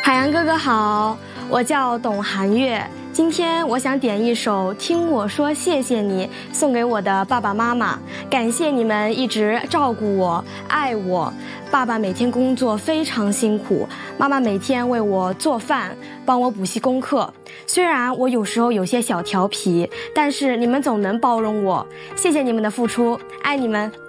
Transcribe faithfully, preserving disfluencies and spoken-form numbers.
海洋哥哥好，我叫董涵月，今天我想点一首《听我说谢谢你》，送给我的爸爸妈妈，感谢你们一直照顾我、爱我。爸爸每天工作非常辛苦，妈妈每天为我做饭，帮我补习功课。虽然我有时候有些小调皮，但是你们总能包容我。谢谢你们的付出，爱你们。